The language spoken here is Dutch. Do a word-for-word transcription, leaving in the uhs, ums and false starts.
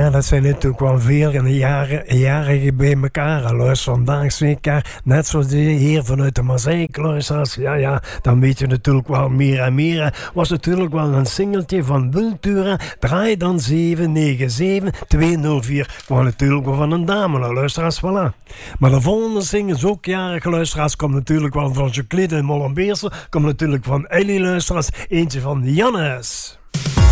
Ja, dat zijn natuurlijk wel veel jaren, jaren bij elkaar. Luister vandaag zeker, net zoals die hier vanuit de Mozaïekluisteraars. Ja, ja, dan weet je natuurlijk wel meer en meer. Was natuurlijk wel een singeltje van Wiltura. Draai dan zeven negen zeven twee nul vier. Kwam natuurlijk wel van een dame, nou, luisteraars, voilà. Maar de volgende single is ook jarige luisteraars. Komt natuurlijk wel van Jacqueline en Molenbeersen. Komt natuurlijk van Ellie luisteraars. Eentje van Jannes.